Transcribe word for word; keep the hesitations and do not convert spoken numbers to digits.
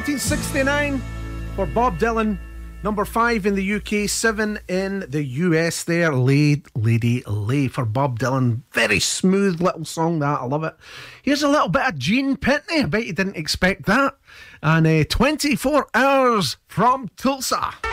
nineteen sixty-nine for Bob Dylan. Number five in the U K, seven in the U S there. Lay, Lady Lay for Bob Dylan. Very smooth little song that. I love it. Here's a little bit of Gene Pitney. I bet you didn't expect that. And uh, twenty-four hours from Tulsa.